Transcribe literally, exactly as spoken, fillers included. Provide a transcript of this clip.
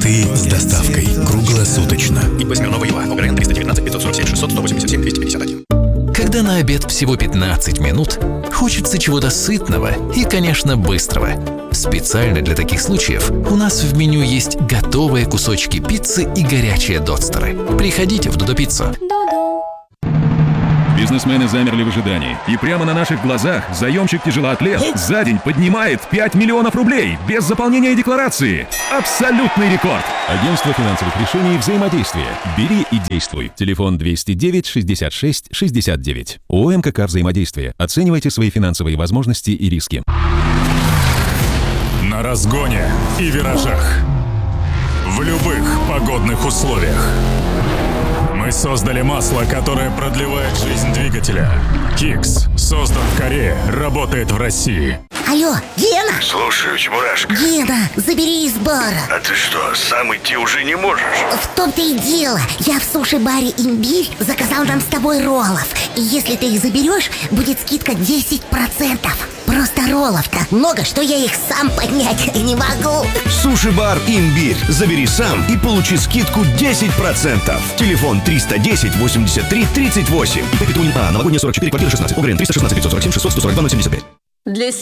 Цветы с доставкой круглосуточно. ип Смирнова Ила. ОГРН триста девятнадцать пятьсот сорок семь шестьсот сто восемьдесят семь двести пятьдесят один. Когда на обед всего пятнадцать минут, хочется чего-то сытного и, конечно, быстрого. Специально для таких случаев у нас в меню есть готовые кусочки пиццы и горячие дотстеры. Приходите в Додо Пиццу. Бизнесмены замерли в ожидании. И прямо на наших глазах заемщик-тяжелоатлет за день поднимает пять миллионов рублей без заполнения декларации. Абсолютный рекорд! Агентство финансовых решений «Взаимодействие». Бери и действуй. Телефон двести девять шестьдесят шесть шестьдесят девять. ООО «МКК Взаимодействие». Оценивайте свои финансовые возможности и риски. На разгоне и виражах. В любых погодных условиях. Мы создали масло, которое продлевает жизнь двигателя. Кикс создан в Корее, работает в России. Алло, Гена? Слушаю, Чебурашка. Гена, забери из бара. А ты что, сам идти уже не можешь? В том-то и дело. Я в суши-баре «Имбирь» заказал нам с тобой роллов. И если ты их заберешь, будет скидка десять процентов. Просто роллов так много, что я их сам поднять не могу. Суши-бар «Имбирь». Забери сам и получи скидку десять процентов. Телефон триста десять восемьдесят три тридцать восемь. И А, новогодняя сорок четыре, квартира шестнадцать. ОГРН триста шестнадцать пятьсот сорок семь шестьсот сто сорок два ноль семьдесят пять. Для